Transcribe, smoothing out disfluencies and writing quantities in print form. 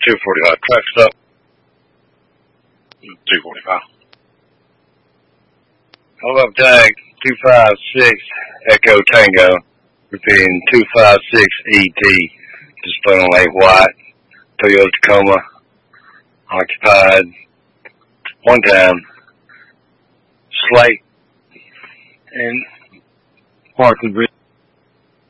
245, track stop. 245. Hold up, tag 256 Echo Tango. Repeating 256 ET. Display on a white Toyota Tacoma. Occupied. One time. Slate and Parkland Bridge.